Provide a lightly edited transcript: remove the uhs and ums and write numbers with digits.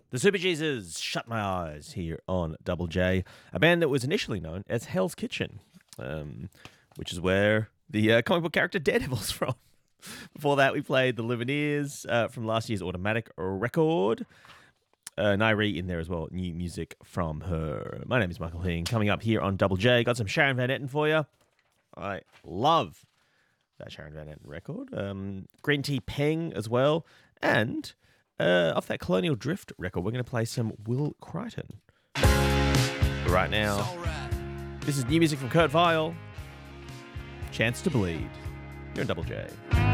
The Super Jesus, Shut My Eyes, here on Double J, a band that was initially known as Hell's Kitchen, which is where the comic book character Daredevil's from. Before that, we played The Lumineers from last year's Automatic record. Nairi in there as well, new music from her. My name is Michael Hing. Coming up here on Double J, got some Sharon Van Etten for you. I love that Sharon Van Etten record. Green Tea Peng as well. And off that Colonial Drift record, we're going to play some Will Crichton. But right now, this is new music from Kurt Vile. Chance to Bleed. You're on Double J.